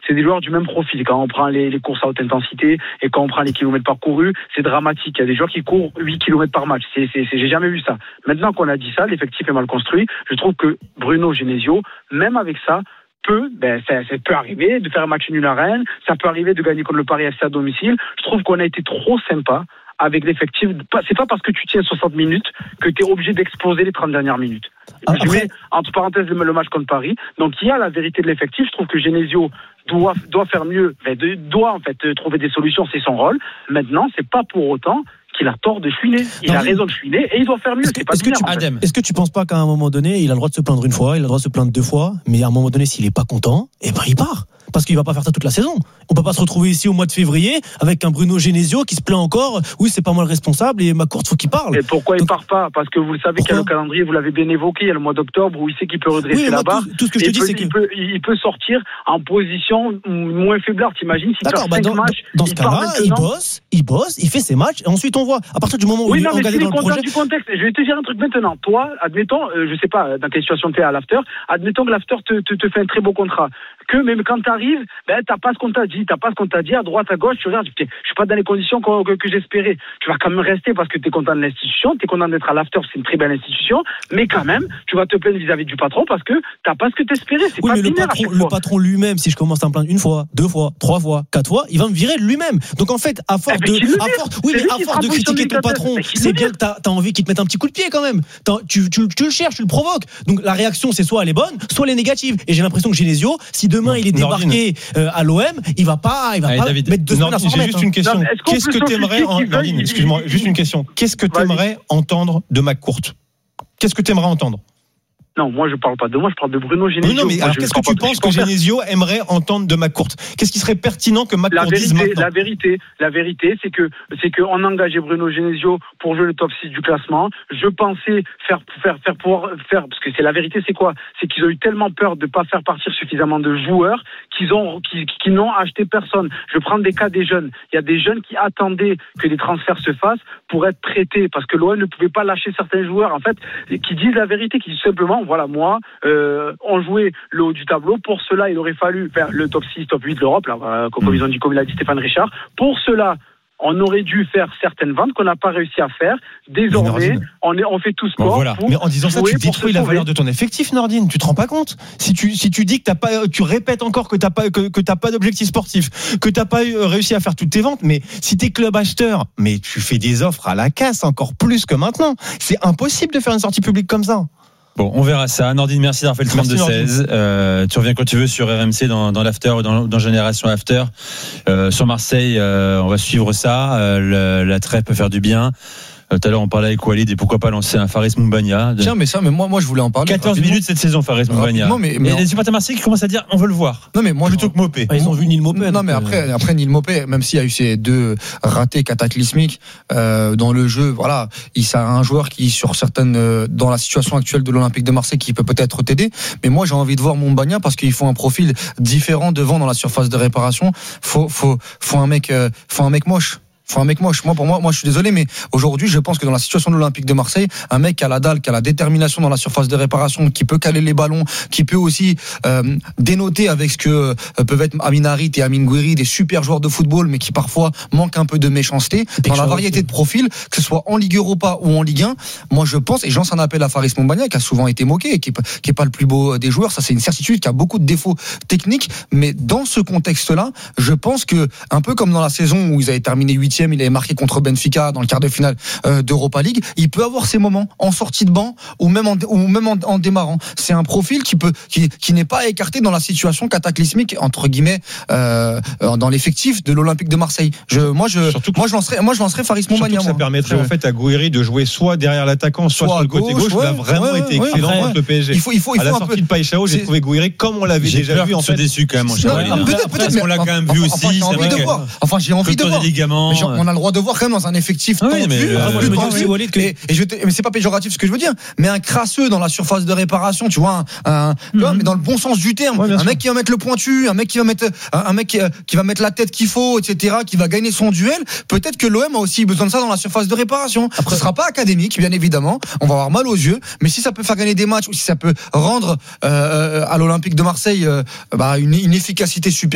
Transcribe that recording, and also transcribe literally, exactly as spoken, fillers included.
c'est des joueurs du même profil. Quand on prend les, les courses à haute intensité et quand on prend les kilomètres parcourus, c'est dramatique. Il y a des joueurs qui courent huit kilomètres par match. C'est, c'est, c'est, j'ai jamais vu ça. Maintenant qu'on a dit ça, l'effectif est mal construit. Je trouve que Bruno Genesio, même avec ça, peut, ben, ça, ça peut arriver de faire un match nul à Rennes. Ça peut arriver de gagner contre le Paris F C à domicile. Je trouve qu'on a été trop sympa avec l'effectif. C'est pas parce que tu tiens soixante minutes que tu es obligé d'exploser les trente dernières minutes. Ah, je mets entre parenthèses le match contre Paris. Donc il y a la vérité de l'effectif. Je trouve que Genesio doit, doit faire mieux, doit en fait trouver des solutions, c'est son rôle. Maintenant, c'est pas pour autant qu'il a tort de chouiner. Il non, a raison de chouiner et il doit faire mieux. Est-ce que, c'est pas est-ce, que binaire, tu, en fait. est-ce que tu penses pas qu'à un moment donné, il a le droit de se plaindre une fois, il a le droit de se plaindre deux fois, mais à un moment donné, s'il est pas content, eh ben il part. Parce qu'il va pas faire ça toute la saison. On peut pas se retrouver ici au mois de février avec un Bruno Genesio qui se plaint encore. Oui, c'est pas moi le responsable et McCourt, faut qu'il parle. Et pourquoi Donc, il part pas? Parce que vous le savez pourquoi? qu'il y a le calendrier, vous l'avez bien évoqué, il y a le mois d'octobre où il sait qu'il peut redresser oui, la moi, barre. Tout, tout ce que je te dis, peut, c'est que il peut, il peut sortir en position moins faiblard. T'imagines s'il D'accord, perd bah cinq dans, matchs. dans ce cas-là, il bosse, il bosse, il fait ses matchs et ensuite on voit. À partir du moment où oui, il non, est engagé dans le projet. Du contexte. Je vais te dire un truc maintenant. Toi, admettons, euh, je sais pas dans quelle situation tu es à l'after. Admettons que l'after te, te, te fait un très beau contrat. Que même quand tu arrives, ben t'as pas ce qu'on t'a dit, t'as pas ce qu'on t'a dit à droite, à gauche. Tu regardes, tu dis, je suis pas dans les conditions que, que, que j'espérais. Tu vas quand même rester parce que t'es content de l'institution, t'es content d'être à l'after, c'est une très belle institution. Mais quand même, tu vas te plaindre vis-à-vis du patron parce que t'as pas ce que t'espérais. C'est oui, pas mais le binaire patron, le patron lui-même, si je commence à me plaindre une fois, deux fois, trois fois, quatre fois, il va me virer de lui-même. Donc en fait, à force eh ben, de, à force, oui, mais à force de critiquer ton patron, c'est bien que t'as, t'as envie qu'il te mette un petit coup de pied quand même. Tu, tu, tu le cherches, tu le provoques. Donc la réaction, c'est soit elle est bonne, soit elle est négative. Et j'ai l'impression que Genesio, si demain il est débarqué euh, à l'O M, il va pas, il va Allez, pas David, mettre deux semaines à s'en remettre. J'ai juste une question. Non, Qu'est-ce que t'aimerais, en... Nordine, excuse-moi, juste une question. Qu'est-ce que t'aimerais entendre de McCourt? Qu'est-ce que t'aimerais entendre? Non, moi je parle pas de moi, je parle de Bruno Genesio. Oui, non, mais moi, alors qu'est-ce que tu penses que Genesio aimerait entendre de McCourt? Qu'est-ce qui serait pertinent que McCourt dise maintenant? La vérité, la vérité, c'est que c'est que on a engagé Bruno Genesio pour jouer le top six du classement. Je pensais faire faire faire pouvoir faire parce que c'est la vérité, c'est quoi? C'est qu'ils ont eu tellement peur de pas faire partir suffisamment de joueurs qu'ils ont qui, qui n'ont acheté personne. Je prends des cas des jeunes. Il y a des jeunes qui attendaient que des transferts se fassent pour être traités parce que l'O M ne pouvait pas lâcher certains joueurs en fait qui disent la vérité, qui disent simplement voilà, moi, euh, on jouait le haut du tableau. Pour cela, il aurait fallu faire le top six, top huit de l'Europe, là, euh, comme, mmh. ils ont dit, comme l'a dit Stéphane Richard. Pour cela, on aurait dû faire certaines ventes qu'on n'a pas réussi à faire. Désormais, on, est, on fait tout sport. Bon, voilà. Mais en disant ça, tu détruis la valeur de ton effectif, Nordine. Tu te rends pas compte? Si tu, si tu dis que t'as pas, tu répètes encore que t'as pas, que, que t'as pas d'objectif sportif, que t'as pas réussi à faire toutes tes ventes, mais si t'es club acheteur, mais tu fais des offres à la casse encore plus que maintenant. C'est impossible de faire une sortie publique comme ça. Bon, on verra ça. Nordine, merci d'avoir fait le trente-deux seize. Euh, tu reviens quand tu veux sur R M C dans, dans l'after ou dans, dans Génération After. Euh, sur Marseille, euh, on va suivre ça. Euh, le, la trêve peut faire du bien. Tout à l'heure, on parlait avec Walid et pourquoi pas lancer un Faris Moumbagna. Tiens, mais ça, mais moi, moi, je voulais en parler. quatorze rapidement. minutes cette saison, Faris Moumbagna. Mais, mais et les supporters marseillais qui commencent à dire, on veut le voir. Non, mais moi, plutôt je... que Mopé. Bah, ils ont vu Neil Mopé. Non, mais après, après Neil Mopé, même s'il y a eu ces deux ratés cataclysmiques euh, dans le jeu, voilà, il c'est un joueur qui, sur certaines, euh, dans la situation actuelle de l'Olympique de Marseille, qui peut peut-être t'aider. Mais moi, j'ai envie de voir Moumbagna parce qu'il faut un profil différent devant dans la surface de réparation. Faut, faut, faut un mec, euh, faut un mec moche. Faut un mec moche. Moi, pour moi, moi, je suis désolé, mais aujourd'hui, je pense que dans la situation de l'Olympique de Marseille, un mec qui a la dalle, qui a la détermination dans la surface de réparation, qui peut caler les ballons, qui peut aussi euh, dénoter avec ce que euh, peuvent être Amin Harit et Amin Gouiri, des super joueurs de football, mais qui parfois manquent un peu de méchanceté dans la variété de profils, que ce soit en Ligue Europa ou en Ligue un. Moi, je pense, et j'en un appel à Faris Moumbagna, qui a souvent été moqué, et qui est, qui est pas le plus beau des joueurs. Ça, c'est une certitude, qui a beaucoup de défauts techniques, mais dans ce contexte-là, je pense que un peu comme dans la saison où ils avaient terminé huitième, il avait marqué contre Benfica dans le quart de finale euh, d'Europa League. Il peut avoir ces moments en sortie de banc ou même en, ou même en, en démarrant. C'est un profil qui peut, qui, qui n'est pas écarté dans la situation cataclysmique entre guillemets euh, dans l'effectif de l'Olympique de Marseille. Je, moi, je, moi, je lancerais, moi, je lancerais Faris Moumbagna. Ça permettrait je... en fait à Gouiri de jouer soit derrière l'attaquant, soit, soit sur le côté gauche. Ouais, il a vraiment ouais, été ouais, excellent ouais, contre le P S G. Il faut, il faut, il à faut la un sortie peu... de Païchao, j'ai trouvé Gouiri comme on l'avait j'ai déjà vu. En fait, déçu quand même. Peut-être, peut-être, mais on l'a quand même vu aussi. J'ai envie de voir. Enfin, j'ai envie de voir. On a le droit de voir quand même dans un effectif tendu, oui, mais, euh, plus tendu, que... et, et je te... mais c'est pas péjoratif ce que je veux dire, mais un crasseux dans la surface de réparation, tu vois, un, un... Mm-hmm. tu vois, mais dans le bon sens du terme, ouais, un sûr. mec qui va mettre le pointu, un mec qui va mettre, un, un mec qui, qui va mettre la tête qu'il faut, et cetera, qui va gagner son duel. Peut-être que l'O M a aussi besoin de ça dans la surface de réparation. Après, ce sera pas académique, bien évidemment. On va avoir mal aux yeux, mais si ça peut faire gagner des matchs ou si ça peut rendre euh, à l'Olympique de Marseille euh, bah, une, une efficacité supérieure.